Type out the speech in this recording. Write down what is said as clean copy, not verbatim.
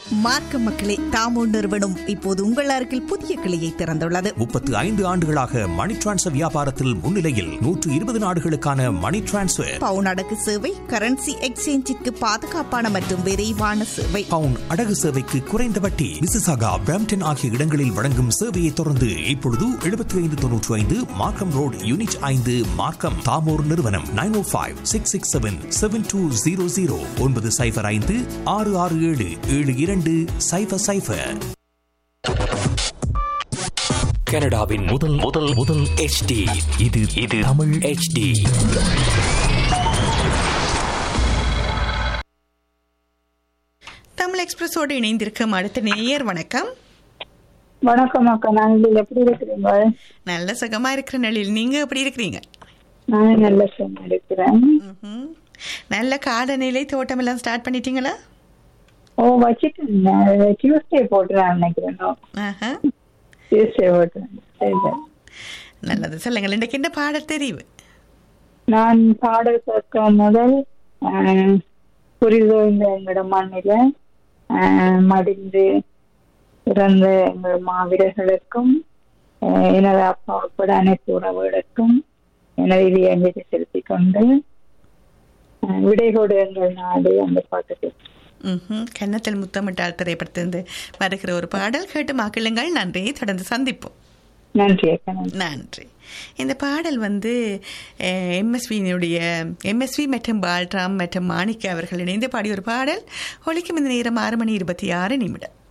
மார்க்க மக்களே, தாமோ நிறுவனம் இப்போது உங்கள் அருகில் புதிய கிளையை திறந்துள்ளது. 35 ஆண்டுகளாக மணி டிரான்ஸ்ஃபர் வியாபாரத்தில் முன்னிலையில் 120 நாடுகளுக்கான மணி டிரான்ஸ்ஃபர், பவுன் அடகு சேவை, கரன்சி எக்ஸ்சேஞ்சிற்கு பாதுகாப்பான மற்றும் விரைவான சேவை, பவுன் அடகு சேவைக்கு குறைந்த வட்டி. மிசிசாகா, பிரம்ப்டன் ஆகிய இடங்களில் வழங்கும் சேவையை தொடர்ந்து இப்பொழுது 7595 மார்க்கம் ரோடு, யூனிட் 5, மார்க்கம். தாமோர் நிறுவனம் 905-667-7200 964677200. கனடாவின் முதல் HD. இது தமிழ் HD. தமிழ் எக்ஸ்பிரஸோடு இணைந்திருக்கும் அடுத்த நேயர். வணக்கம். வணக்கம் அக்கா, நாங்கள் எப்படி இருக்கிறீங்க? நல்ல சுகமா இருக்கிற நிலையில் நீங்க எப்படி இருக்கிறீங்க? நான் நல்ல சுகமா இருக்கிறேன். நல்ல காலநிலை தோட்டம் எல்லாம் ஸ்டார்ட் பண்ணிட்டீங்களா? வச்சுட்டு டியூஸ்டே போட்டுறேன் நினைக்கிறேன். டியூஸ்டே போட்டுறேன். நல்லது, சொல்லுங்கள். இன்றைக்கு என்ன பாடல் தெரிவு? நான் பாடல் கேட்க முதல் புரிதோ இந்த எங்களோட மண்ணில மடிந்து இறந்த எங்கள் மாவீரர்களுக்கும் எனது அப்பா உட்பட அனைத்து உறவுகளுக்கும் எனது இது அஞ்சலி செலுத்திக் கொண்டு விடைகோடு எங்கள் நாடு அந்த பாட்டுக்கு கன்னத்தில் முத்தமிட்டால் திரைப்படத்திலிருந்து வருகிற ஒரு பாடல் கேட்டு மக்களுங்கள். நன்றி, தொடர்ந்து சந்திப்போம். நன்றி. இந்த பாடல் எம்எஸ்வி மற்றும் பால்ராம் மற்றும் மாணிக்க அவர்கள் இணைந்து பாடிய ஒரு பாடல். ஒலிக்கும் இந்த நேரம் 6:26.